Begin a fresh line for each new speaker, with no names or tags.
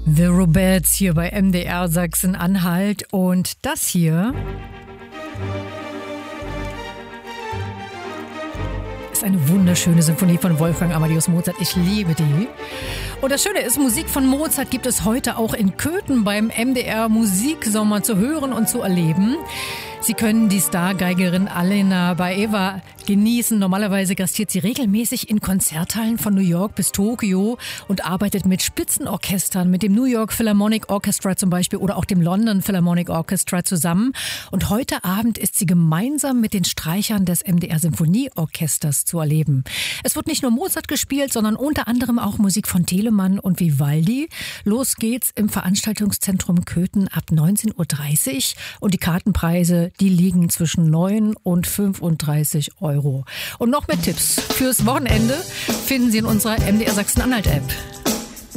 The Robettes hier bei MDR Sachsen-Anhalt und das hier ist eine wunderschöne Symphonie von Wolfgang Amadeus Mozart. Ich liebe die. Und das Schöne ist, Musik von Mozart gibt es heute auch in Köthen beim MDR Musiksommer zu hören und zu erleben. Sie können die Stargeigerin Alena Baeva genießen. Normalerweise gastiert sie regelmäßig in Konzerthallen von New York bis Tokio und arbeitet mit Spitzenorchestern, mit dem New York Philharmonic Orchestra zum Beispiel oder auch dem London Philharmonic Orchestra zusammen. Und heute Abend ist sie gemeinsam mit den Streichern des MDR Symphonieorchesters zu erleben. Es wird nicht nur Mozart gespielt, sondern unter anderem auch Musik von Telemann und Vivaldi. Los geht's im Veranstaltungszentrum Köthen ab 19:30 Uhr und die Kartenpreise, die liegen zwischen 9 und 35 €. Und noch mehr Tipps fürs Wochenende finden Sie in unserer MDR Sachsen-Anhalt-App.